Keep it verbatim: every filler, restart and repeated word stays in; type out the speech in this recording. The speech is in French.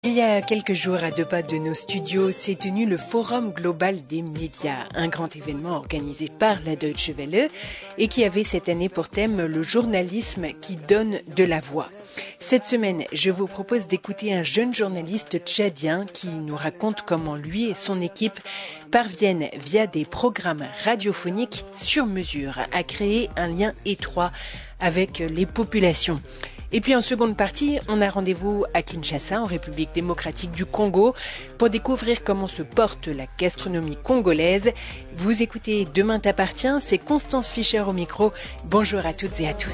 Il y a quelques jours, à deux pas de nos studios, s'est tenu le Forum global des médias, un grand événement organisé par la Deutsche Welle et qui avait cette année pour thème le journalisme qui donne de la voix. Cette semaine, je vous propose d'écouter un jeune journaliste tchadien qui nous raconte comment lui et son équipe parviennent, via des programmes radiophoniques sur mesure, à créer un lien étroit avec les populations. Et puis en seconde partie, on a rendez-vous à Kinshasa, en République démocratique du Congo, pour découvrir comment se porte la gastronomie congolaise. Vous écoutez Demain t'appartient, c'est Constance Fischer au micro. Bonjour à toutes et à tous.